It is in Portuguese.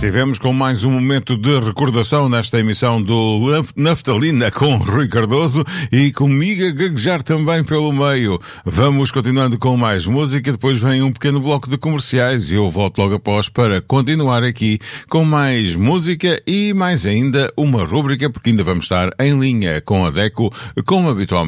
estivemos com mais um momento de recordação nesta emissão do Naftalina com Rui Cardoso e comigo a gaguejar também pelo meio. Vamos continuando com mais música, depois vem um pequeno bloco de comerciais e eu volto logo após para continuar aqui com mais música e mais ainda uma rúbrica, porque ainda vamos estar em linha com a DECO, como habitualmente.